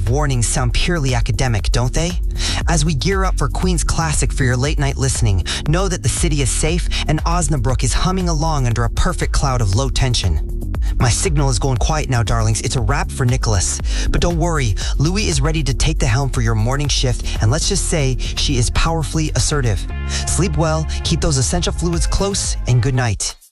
of warnings sound purely academic, don't they? As we gear up for Queen's Classic for your late night listening, know that the city is safe and Osnabrück is humming along under a perfect cloud of low tension. My signal is going quiet now, darlings. It's a wrap for Nicholas. But don't worry, Louis is ready to take the helm for your morning shift, and let's just say she is powerfully assertive. Sleep well, keep those essential fluids close, and good night.